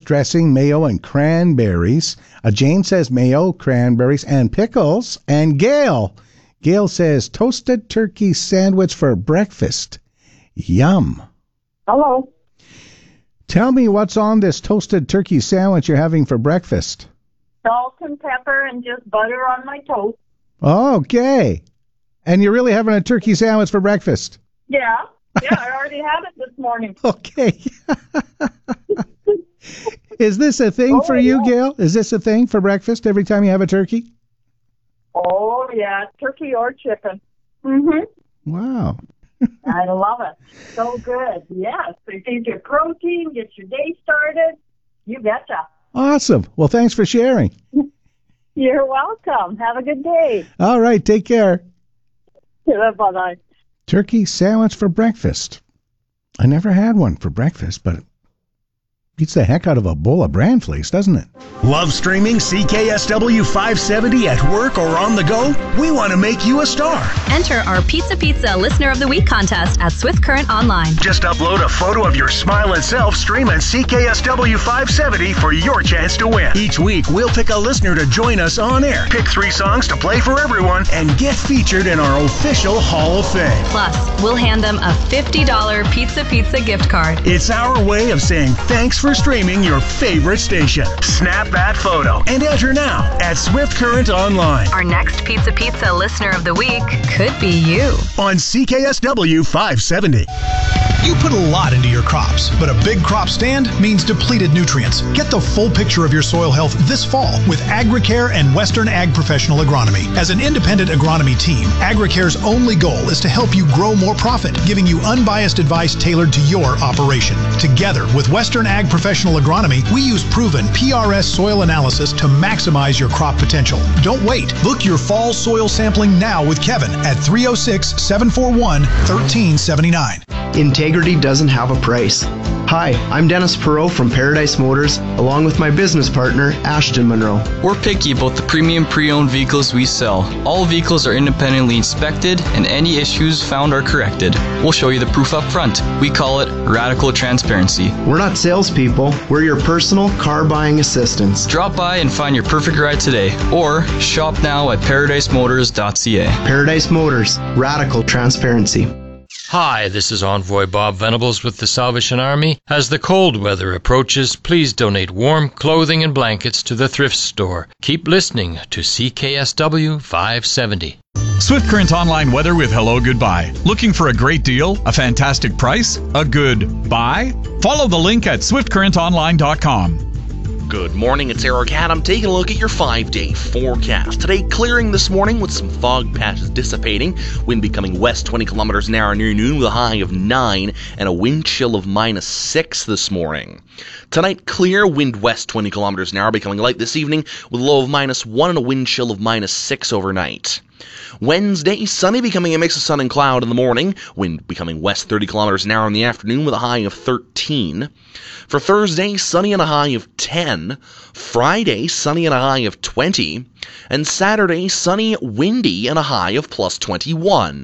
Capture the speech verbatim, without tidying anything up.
dressing, mayo, and cranberries. Uh, Jane says mayo, cranberries, and pickles. And Gail, Gail says toasted turkey sandwich for breakfast. Yum. Hello. Tell me what's on this toasted turkey sandwich you're having for breakfast. Salt and pepper and just butter on my toast. Okay. And you're really having a turkey sandwich for breakfast? Yeah. Yeah, I already had it this morning. Okay. Is this a thing oh, for you, yeah. Gail? Is this a thing for breakfast every time you have a turkey? Oh, yeah, turkey or chicken. Mm-hmm. Wow. I love it. So good. Yes. It gives you protein, gets your day started. You betcha. Awesome. Well, thanks for sharing. You're welcome. Have a good day. All right. Take care. Bye-bye. Turkey sandwich for breakfast. I never had one for breakfast, but it beats the heck out of a bowl of bran flakes, doesn't it? Love streaming C K S W five seventy at work or on the go? We want to make you a star. Enter our Pizza Pizza Listener of the Week contest at Swift Current Online. Just upload a photo of your smiling self, stream at C K S W five seventy for your chance to win. Each week, we'll pick a listener to join us on air, pick three songs to play for everyone, and get featured in our official Hall of Fame. Plus, we'll hand them a fifty dollars Pizza Pizza gift card. It's our way of saying thanks for streaming your favorite station. Snap that photo and enter now at Swift Current Online. Our next Pizza Pizza Listener of the Week could be you. On C K S W five seventy. You put a lot into your crops, but a big crop stand means depleted nutrients. Get the full picture of your soil health this fall with AgriCare and Western Ag Professional Agronomy. As an independent agronomy team, AgriCare's only goal is to help you grow more profit, giving you unbiased advice tailored to your operation. Together with Western Ag Professional Agronomy, we use proven P R S soil analysis to maximize your crop potential. Don't wait. Book your fall soil sampling now with Kevin at three oh six, seven four one, one three seven nine. Integrity doesn't have a price. Hi, I'm Dennis Perot from Paradise Motors, along with my business partner, Ashton Monroe. We're picky about the premium pre-owned vehicles we sell. All vehicles are independently inspected, and any issues found are corrected. We'll show you the proof up front. We call it radical transparency. We're not salespeople. We're your personal car buying assistants. Drop by and find your perfect ride today, or shop now at paradise motors dot c a. Paradise Motors, radical transparency. Hi, this is Envoy Bob Venables with the Salvation Army. As the cold weather approaches, please donate warm clothing and blankets to the thrift store. Keep listening to C K S W five seventy. Swift Current Online weather with Hello Goodbye. Looking for a great deal? A fantastic price? A good buy? Follow the link at swift current online dot com. Good morning, it's Eric Adam taking a look at your five-day forecast. Today, clearing this morning with some fog patches dissipating. Wind becoming west twenty kilometers an hour near noon with a high of nine and a wind chill of minus six this morning. Tonight, clear, wind west twenty kilometers an hour becoming light this evening with a low of minus one and a wind chill of minus six overnight. Wednesday, sunny, becoming a mix of sun and cloud in the morning. Wind becoming west thirty kilometers an hour in the afternoon with a high of thirteen. For Thursday, sunny and a high of ten. Friday, sunny and a high of twenty. And Saturday, sunny, windy and a high of plus twenty-one.